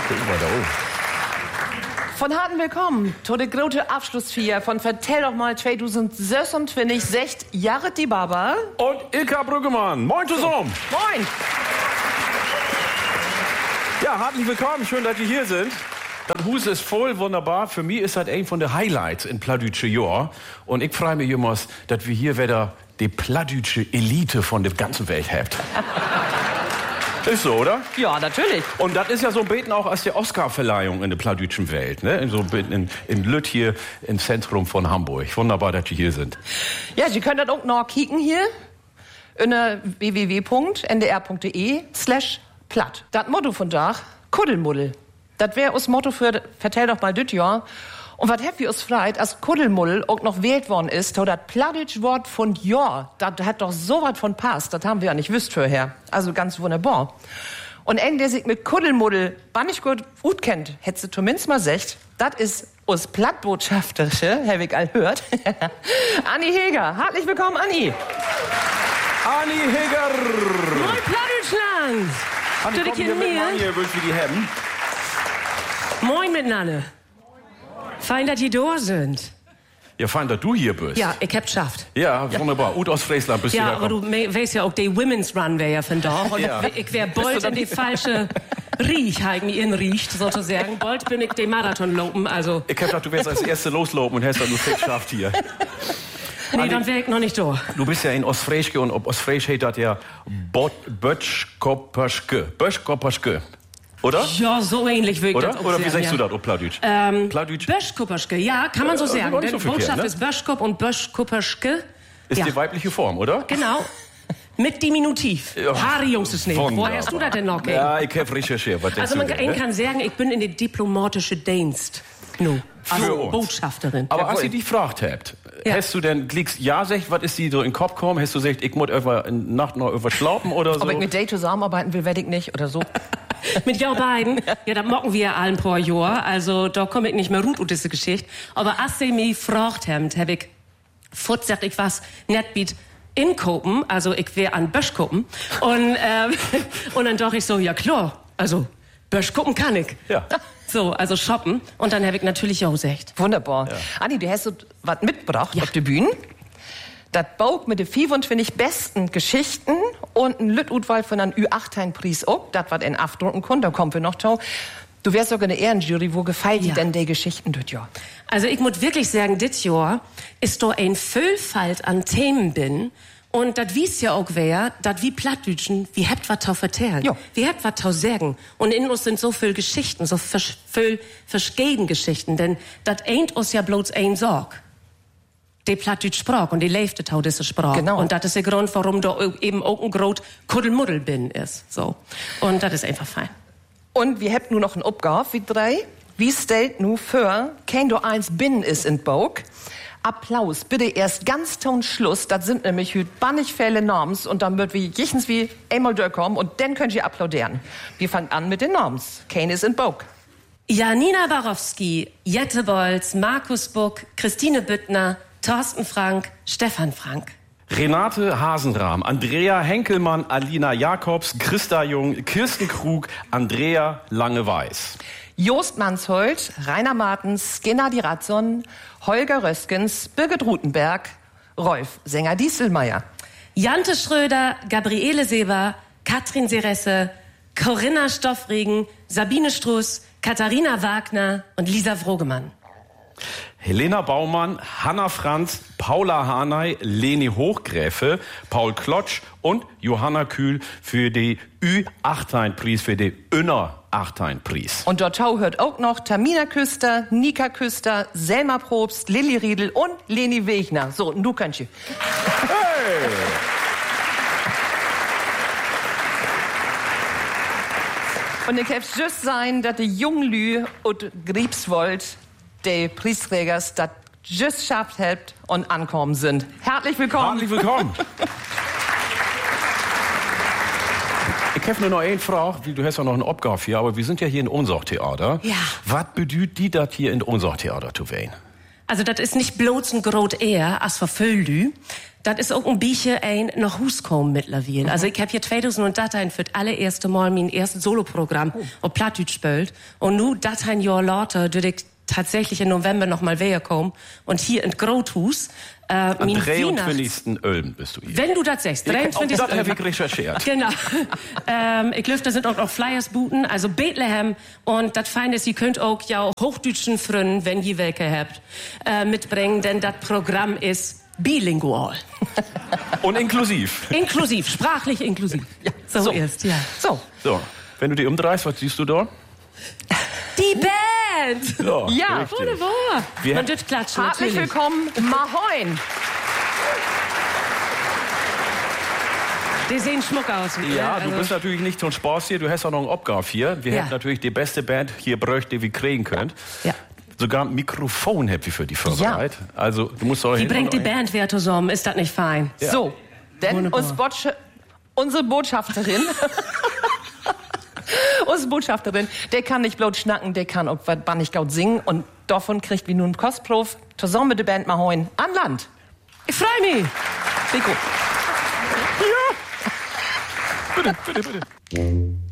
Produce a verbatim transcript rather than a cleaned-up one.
Gucken wir da oben. Von harten Willkommen zu der großen Abschlussfeier von Vertell doch mal zwanzig sechsundzwanzig, sechst Jared die Baba. Und Ilka Brüggemann. Moin zusammen. Moin. Ja, herzlich willkommen. Schön, dass ihr hier sind. Das Hus ist voll, wunderbar. Für mich ist das ein von den Highlights in Plattdütsche Jahr. Und ich freue mich immer, dass wir hier wieder die plattdütsche Elite von der ganzen Welt habt. Ist so, oder? Ja, natürlich. Und das ist ja so ein Beten auch als die Oscarverleihung in der plattdütschen Welt. Ne? In, so in, in Lütt hier im Zentrum von Hamburg. Wunderbar, dass Sie hier sind. Ja, Sie können das auch noch kicken hier unter w w w punkt n d r punkt d e slash platt. Das Motto von da, Kuddelmuddel. Das wäre das Motto für Vertell doch mal düt Jahr. Und was habt ihr uns freit, als Kuddelmuddel auch noch wählt worden ist, to das plattdütsch Wort von Jahr, das hat doch so was von passt, das haben wir ja nicht wüsst vorher. Also ganz wunderbar. Und ein, der sich mit Kuddelmuddel bannig gut gut kennt, hätte sie zumindest mal gesagt, das ist uns Plattbotschafterische, hab ich all hört. Anni Heger, herzlich willkommen, Anni. Anni Heger. Moin Plattdeutschland. Anni, komm hier mit Mann hier, willst du die haben? Moin miteinander. Fein, dass ihr da sind. Ja, fein, dass du hier bist. Ja, ich hab's geschafft. Ja, wunderbar. Ut aus Friesland bist ja, du Ja, aber du weißt ja auch, der Women's Run wäre ja von da. Und ja. ich wär bald in die falsche Riech, halt mir in riecht, sozusagen. Bald bin ich den Marathon lopen, also. Ich hab gedacht, du wärst als Erste loslopen und hast dann nur fix geschafft hier. Nee, Anni, dann wär ich noch nicht da. Du bist ja in Ostfriesche und ob Ostfriesche heißt das ja Bötschkopperschke. Bötschkopperschke. Oder? Ja, so ähnlich würde ich Oder? das auch Oder wie sagen, sagst ja. du das, auf Plattdeutsch? Ähm, Plattdeutsch? Böschkupperschke, ja, kann man so Äh, sagen. also Denn so Botschaft verkehrt, ne? ist Böschkupp und Böschkupperschke. Ist ja. die weibliche Form, oder? Genau. Mit Diminutiv. Ja. Haare Jungs ist nicht. Woher hast du das denn noch? Ey? Ja, ich habe recherchiert. Was Also man du kann, denn, ne? kann sagen, ich bin in der diplomatischen Dienst. No. Also Für uns. Botschafterin. Aber Jawohl. als ihr dich gefragt habt, Ja. hast du denn, klickst ja, sagt, was ist die so in den Kopf gekommen? Hast du gesagt, ich muss über in Nacht noch überschlaufen oder so? Ob ich mit Day zusammenarbeiten will, werde ich nicht oder so. Mit jou beiden, ja, da mocken wir ja ein paar Jahre, also da komme ich nicht mehr gut ut diese Geschichte. Aber als sie mich gefragt haben, hab ich gesagt, ich was net biet in Kopen, also ich wär an Böschkopen. Und, ähm, und dann dachte ich so, ja klar, also Böschkopen kann ich. Ja. So, also shoppen. Und dann hab ich natürlich auch gesagt. Wunderbar. Ja. Anni, du hast so was mitgebracht Ja. auf die Bühne. Das Bauch mit den fünfundzwanzig besten Geschichten und ein Lüttutwahl von einem Ü achtzehn-Preis auch. Das, was in afdrucken kann, da kommen wir noch zu. Du wärst sogar eine Ehrenjury, wo gefällt dir Ja. denn die Geschichten dort, ja? Also ich muss wirklich sagen, dit Jahr ist da ein Vielfalt an Themen bin. Und das wies ja auch wer, dat wie Plattdütschen, wie habt wat tau vertellen. Ja. Wie habt wat tau sagen. Und in uns sind so viel Geschichten, so viel verschiedene Geschichten, denn dat ain't uns ja bloß ein Sorg. Die Plattdütsch Sprach und die leifte tau diese Sprach. Genau. Und das ist der Grund, warum da eben auch ein grot Kuddelmuddel bin ist, so. Und das ist einfach fein. Und wir habt nur noch ein Aufgabe, wie drei. Wie stellt nu für, kein du eins binnen ist in Bauch? Applaus, bitte erst ganz zum Schluss. Das sind nämlich hüt bannig viele Norms und dann wird wie jichens wie einmal durchkommen und dann könnt ihr applaudieren. Wir fangen an mit den Norms. Kein ist in Bauch. Janina Barowski, Jette Bolz, Markus Buck, Christine Büttner, Thorsten Frank, Stefan Frank. Renate Hasenrahm, Andrea Henkelmann, Alina Jakobs, Christa Jung, Kirsten Krug, Andrea Lange-Weiß. Jost Mansholt, Rainer Martens, Gennady Ratzon, Holger Röskens, Birgit Rutenberg, Rolf Sänger-Dieselmeier. Jante Schröder, Gabriele Seber, Katrin Seresse, Corinna Stoffregen, Sabine Struss, Katharina Wagner und Lisa Vrogemann. Helena Baumann, Hanna Franz, Paula Hanay, Leni Hochgräfe, Paul Klotsch und Johanna Kühl für die Ü achtzehn-Preis, für die Önner achtzehn-Preis. Und dort hört auch noch Tamina Küster, Nika Küster, Selma Probst, Lilly Riedel und Leni Wegner. So, und du kannst. Hey! Und ich hab's just sein, dass die jungen Lü und Griebswold, die Preisträgers, das just schafft habt und ankommen sind. Herzlich willkommen. Herzlich willkommen. Ich habe nur noch eine Frage, du hast ja noch eine Aufgabe hier, aber wir sind ja hier in Ohnsorg-Theater. Ja. Was bedeutet die das hier in Ohnsorg-Theater zu wählen? Also das ist nicht bloß ein Grot eher, als verfüllü. Das ist auch ein bisschen ein nach Hus kommen mittlerweile. Mhm. Also ich habe hier zweitausenddreizehn für das allererste Mal mein erstes Soloprogramm oh. auf Plattdeutsch gespielt. Und nu das ein Jahr later, dürfte ich tatsächlich im November noch mal wiederkommen. Und hier in Grothus. Äh, Am dreiundzwanzigsten Ulm bist du hier. Wenn du das sagst, dreiundzwanzigsten Das habe ich recherchiert. Genau. ähm, ich glaube, da sind auch noch Flyers booten, also Bethlehem. Und das Feine ist, ihr könnt auch ja hochdeutschen Fründen, wenn ihr welche habt, äh, mitbringen, denn das Programm ist bilingual. Und inklusiv. Inklusiv, sprachlich inklusiv. Ja, so, so ist, ja. So. So, wenn du dich umdrehst, was siehst du da? Die Band! Ja, ja wunderbar. Wir Man dürft klatschen, Herzlich natürlich. willkommen, Mahoin. Die sehen schmuck aus. Ja, also. du bist natürlich nicht zum Spaß hier, du hast auch noch einen Abgabe hier. Wir Ja. hätten natürlich die beste Band hier bräuchte, die wir kriegen könnt. Ja. Sogar ein Mikrofon habt ihr für die vorbereitet. Ja. Also, du musst auch Die hin bringt die und- Band wer zusammen, ist das nicht fein? Ja. So, denn Wunderbar. uns Botsch- unsere Botschafterin, unsere Botschafterin, der kann nicht bloß schnacken, der kann auch was nicht laut singen. Und davon kriegt wie nun Kostprof zusammen mit der Band Mahoin an Land. Ich freue mich. Rico. Bitte, bitte, bitte.